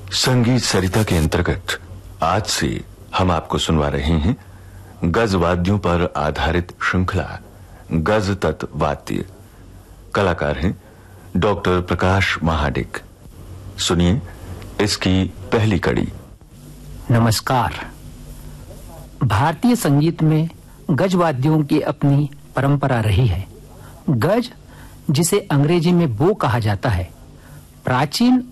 संगीत सरिता के अंतर्गत आज से हम आपको सुनवा रहे हैं गज वाद्यों पर आधारित श्रृंखला गज तत् वाद्य। कलाकार हैं डॉक्टर प्रकाश महाडिक। सुनिए इसकी पहली कड़ी। नमस्कार। भारतीय संगीत में गज वाद्यों की अपनी परंपरा रही है। गज, जिसे अंग्रेजी में बो कहा जाता है, प्राचीन